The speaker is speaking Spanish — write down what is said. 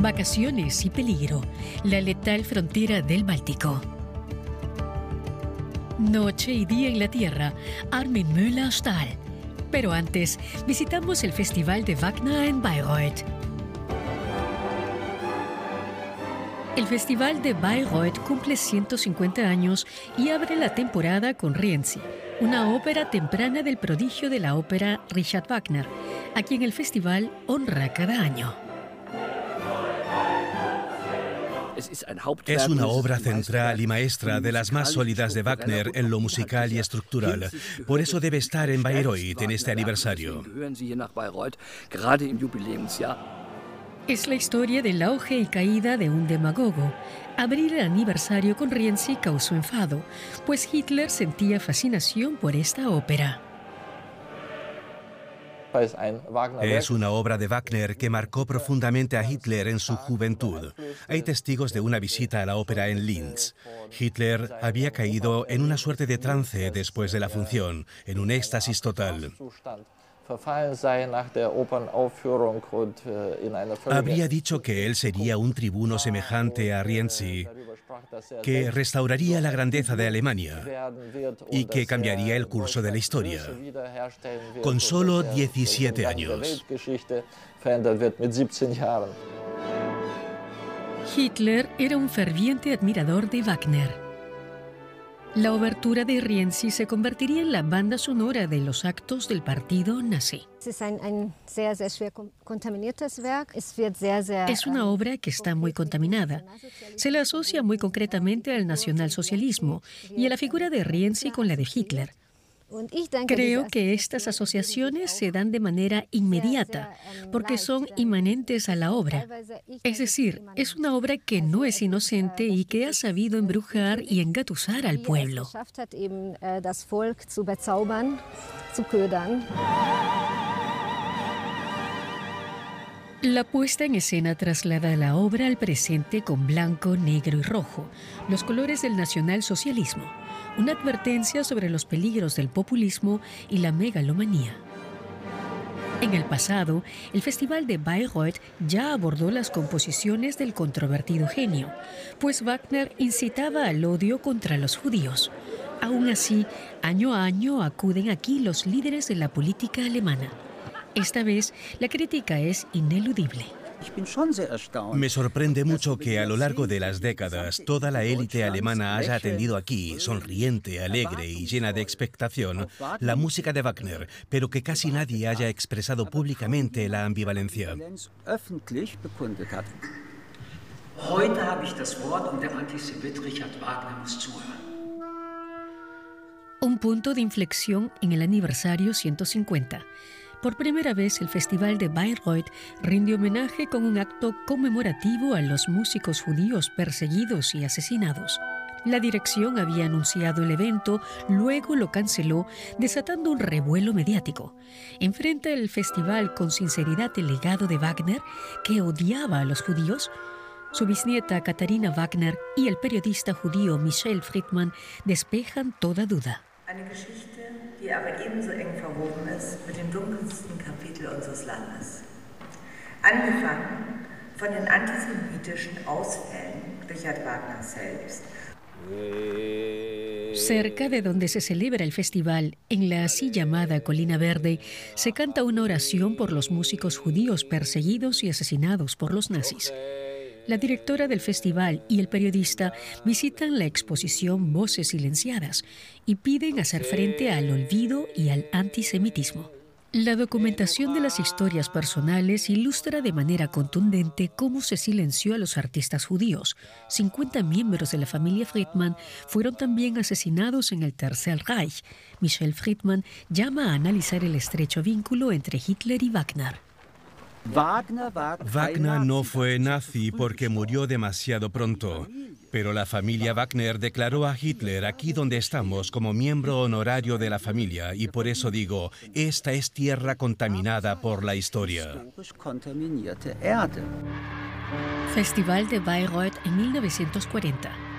Vacaciones y peligro, la letal frontera del Báltico. Noche y día en la Tierra, Armin Müller-Stahl. Pero antes, visitamos el Festival de Wagner en Bayreuth. El Festival de Bayreuth cumple 150 años y abre la temporada con Rienzi, una ópera temprana del prodigio de la ópera Richard Wagner, a quien el festival honra cada año. Es una obra central y maestra de las más sólidas de Wagner en lo musical y estructural. Por eso debe estar en Bayreuth en este aniversario. Es la historia del auge y caída de un demagogo. Abrir el aniversario con Rienzi causó enfado, pues Hitler sentía fascinación por esta ópera. Es una obra de Wagner que marcó profundamente a Hitler en su juventud. Hay testigos de una visita a la ópera en Linz. Hitler había caído en una suerte de trance después de la función, en un éxtasis total. Habría dicho que él sería un tribuno semejante a Rienzi, que restauraría la grandeza de Alemania y que cambiaría el curso de la historia. Con solo 17 años. Hitler era un ferviente admirador de Wagner. La obertura de Rienzi se convertiría en la banda sonora de los actos del partido nazi. Es una obra que está muy contaminada. Se la asocia muy concretamente al nacionalsocialismo y a la figura de Rienzi con la de Hitler. Creo que estas asociaciones se dan de manera inmediata porque son inmanentes a la obra. Es decir, es una obra que no es inocente y que ha sabido embrujar y engatusar al pueblo. La puesta en escena traslada la obra al presente con blanco, negro y rojo, los colores del nacionalsocialismo, una advertencia sobre los peligros del populismo y la megalomanía. En el pasado, el Festival de Bayreuth ya abordó las composiciones del controvertido genio, pues Wagner incitaba al odio contra los judíos. Aún así, año a año acuden aquí los líderes de la política alemana. Esta vez, la crítica es ineludible. Me sorprende mucho que a lo largo de las décadas toda la élite alemana haya atendido aquí, sonriente, alegre y llena de expectación, la música de Wagner, pero que casi nadie haya expresado públicamente la ambivalencia. Heute habe ich das Wort und der Antisemit Richard Wagner muss zuhören. Un punto de inflexión en el aniversario 150. Por primera vez, el Festival de Bayreuth rinde homenaje con un acto conmemorativo a los músicos judíos perseguidos y asesinados. La dirección había anunciado el evento, luego lo canceló, desatando un revuelo mediático. ¿Enfrenta el festival con sinceridad el legado de Wagner, que odiaba a los judíos? Su bisnieta Katharina Wagner y el periodista judío Michel Friedman despejan toda duda. Eine Geschichte, die aber ebenso eng verwoben ist mit dem dunkelsten Kapitel unseres Landes. Angefangen von den antisemitischen Ausfällen Richard Wagner selbst. Cerca de donde se celebra el festival, en la así llamada Colina Verde, se canta una oración por los músicos judíos perseguidos y asesinados por los nazis. La directora del festival y el periodista visitan la exposición Voces Silenciadas y piden hacer frente al olvido y al antisemitismo. La documentación de las historias personales ilustra de manera contundente cómo se silenció a los artistas judíos. 50 miembros de la familia Friedman fueron también asesinados en el Tercer Reich. Michel Friedman llama a analizar el estrecho vínculo entre Hitler y Wagner. Wagner no fue nazi porque murió demasiado pronto, pero la familia Wagner declaró a Hitler aquí donde estamos como miembro honorario de la familia y por eso digo, esta es tierra contaminada por la historia. Festival de Bayreuth en 1940.